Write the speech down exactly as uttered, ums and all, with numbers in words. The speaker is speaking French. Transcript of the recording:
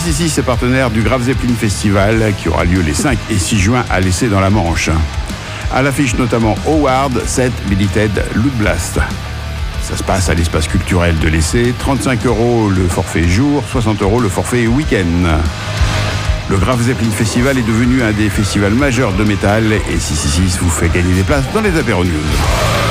six six est partenaire du Graf Zeppelin Festival qui aura lieu les cinq et six juin à l'Essai dans la Manche. À l'affiche notamment Howard, Seth, Billy Ted, Loot Blast. Ça se passe à l'espace culturel de l'Essai, trente-cinq euros le forfait jour, soixante euros le forfait week-end. Le Graf Zeppelin Festival est devenu un des festivals majeurs de métal et six cent soixante-six vous fait gagner des places dans les apéros news.